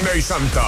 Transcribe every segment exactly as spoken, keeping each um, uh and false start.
Semana Santa.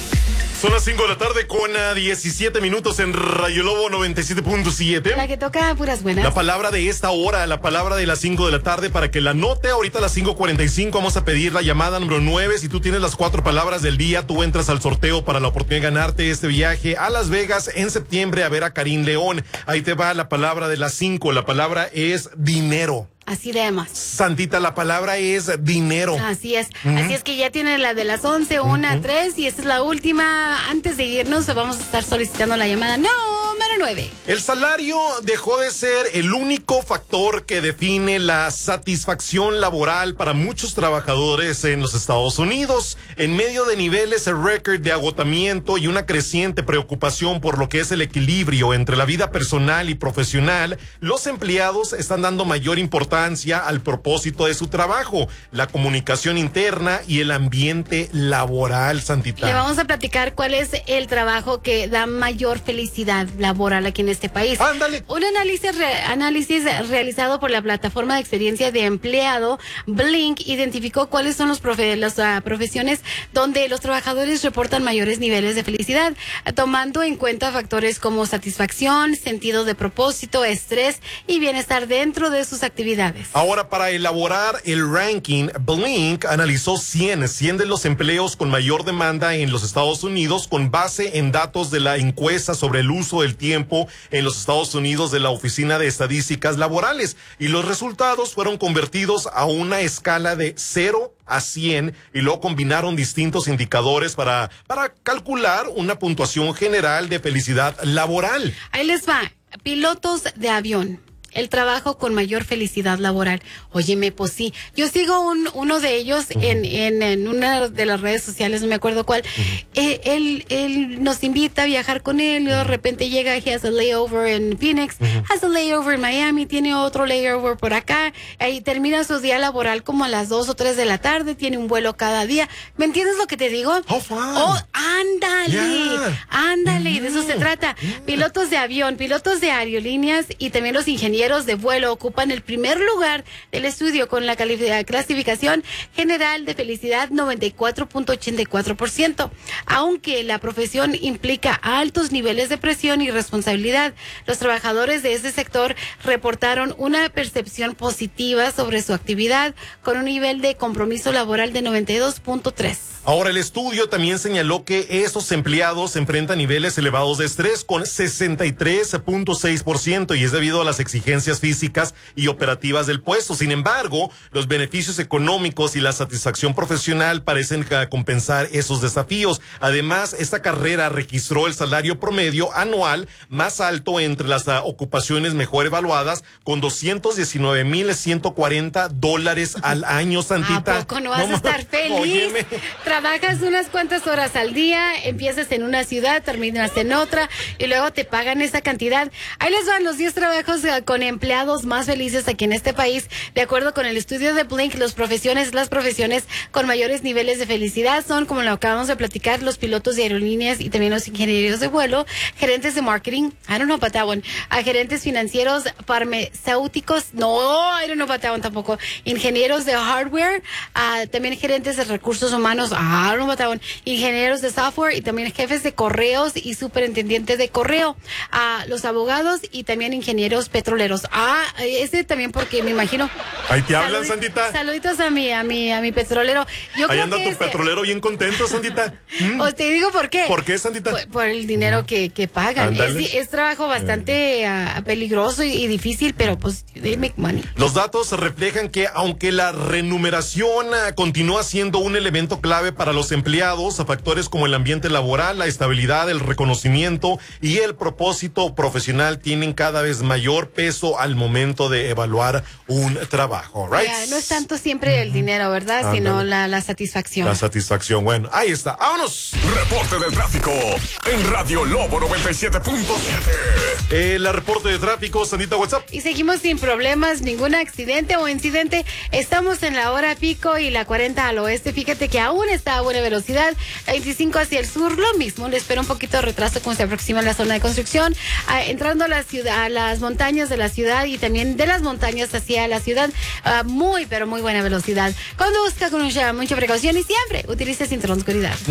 Son las cinco de la tarde con diecisiete minutos en Rayo Lobo noventa y siete punto siete. La que toca puras buenas. La palabra de esta hora, la palabra de las cinco de la tarde, para que la note. Ahorita a las cinco cuarenta y cinco vamos a pedir la llamada número nueve. Si tú tienes las cuatro palabras del día, tú entras al sorteo para la oportunidad de ganarte este viaje a Las Vegas en septiembre a ver a Karim León. Ahí te va la palabra de las cinco. La palabra es dinero. Así de más. Santita, la palabra es dinero. Así es. Uh-huh. Así es que ya tiene la de las once, una, Uh-huh. tres, y esta es la última. Antes de irnos, vamos a estar solicitando la llamada número nueve. El salario dejó de ser el único factor que define la satisfacción laboral para muchos trabajadores en los Estados Unidos. En medio de niveles récord de agotamiento y una creciente preocupación por lo que es el equilibrio entre la vida personal y profesional, los empleados están dando mayor importancia al propósito de su trabajo, la comunicación interna y el ambiente laboral, Santita. Le vamos a platicar cuál es el trabajo que da mayor felicidad laboral aquí en este país. Ándale. Un análisis, re, análisis realizado por la plataforma de experiencia de empleado Blink identificó cuáles son los profe, las uh, profesiones donde los trabajadores reportan mayores niveles de felicidad, tomando en cuenta factores como satisfacción, sentido de propósito, estrés y bienestar dentro de sus actividades. Ahora, para elaborar el ranking, Blink analizó cien, cien de los empleos con mayor demanda en los Estados Unidos con base en datos de la encuesta sobre el uso del tiempo en los Estados Unidos de la Oficina de Estadísticas Laborales, y los resultados fueron convertidos a una escala de cero a cien y luego combinaron distintos indicadores para, para calcular una puntuación general de felicidad laboral. Ahí les va, pilotos de avión. El trabajo con mayor felicidad laboral. Óyeme, pues sí. Yo sigo un, uno de ellos uh-huh. en, en, en una de las redes sociales, no me acuerdo cuál. Uh-huh. eh, él, él nos invita a viajar con él, y de repente llega, he has a layover en Phoenix, uh-huh. has a layover en Miami, tiene otro layover por acá, ahí termina su día laboral como a las dos o tres de la tarde, tiene un vuelo cada día. ¿Me entiendes lo que te digo? Oh, fun. Oh, ándale, yeah. ándale, uh-huh. de eso se trata. Uh-huh. Pilotos de avión, pilotos de aerolíneas y también los ingenieros de vuelo ocupan el primer lugar del estudio con la clasificación general de felicidad noventa y cuatro punto ochenta y cuatro por ciento. Aunque la profesión implica altos niveles de presión y responsabilidad, los trabajadores de este sector reportaron una percepción positiva sobre su actividad con un nivel de compromiso laboral de noventa y dos punto tres. Ahora, el estudio también señaló que esos empleados enfrentan niveles elevados de estrés con sesenta y tres punto seis por ciento y es debido a las exigencias físicas y operativas del puesto. Sin embargo, los beneficios económicos y la satisfacción profesional parecen compensar esos desafíos. Además, esta carrera registró el salario promedio anual más alto entre las uh, ocupaciones mejor evaluadas, con doscientos diecinueve mil ciento cuarenta dólares al año, Santita. ¿A poco no vas no, a estar feliz? Óyeme. Trabajas unas cuantas horas al día, empiezas en una ciudad, terminas en otra y luego te pagan esa cantidad. Ahí les van los diez trabajos con empleados más felices aquí en este país. De acuerdo con el estudio de Blink, los profesiones, las profesiones con mayores niveles de felicidad son, como lo acabamos de platicar, los pilotos de aerolíneas y también los ingenieros de vuelo, gerentes de marketing, I don't know about that one, a gerentes financieros, farmacéuticos, no, I don't know about that one tampoco, ingenieros de hardware, uh, también gerentes de recursos humanos, ah, no mataban, ingenieros de software y también jefes de correos y superintendientes de correo, a los abogados y también ingenieros petroleros. Ah, ese también porque me imagino. Ahí te hablan, Saludi- Santita. Saluditos a mi, a mi, a mi petrolero. Yo Ahí creo anda que tu ese- petrolero bien contento, Santita. ¿Mm? O te digo por qué. ¿Por qué, Santita? Por, por el dinero que, que pagan. Es, es trabajo bastante uh, peligroso y, y difícil, pero pues they make money. Los datos reflejan que aunque la remuneración uh, continúa siendo un elemento clave para los empleados, a factores como el ambiente laboral, la estabilidad, el reconocimiento y el propósito profesional tienen cada vez mayor peso al momento de evaluar un trabajo, right? Yeah, no es tanto siempre el dinero, ¿verdad? Ándale. Sino la, la satisfacción. La satisfacción, bueno, ahí está, vámonos. Reporte del tráfico en Radio Lobo noventa y siete punto siete. El reporte de tráfico, Sandita, WhatsApp. Y seguimos sin problemas, ningún accidente o incidente. Estamos en la hora pico y la cuarenta al oeste. Fíjate que aún está a buena velocidad. veinticinco hacia el sur, lo mismo. Le espera un poquito de retraso cuando se aproxima la zona de construcción. Ah, entrando a la ciudad, a las montañas de la ciudad y también de las montañas hacia la ciudad. Ah, muy, pero muy buena velocidad. Conduzca con mucha, mucha precaución y siempre utilice cinturón de seguridad.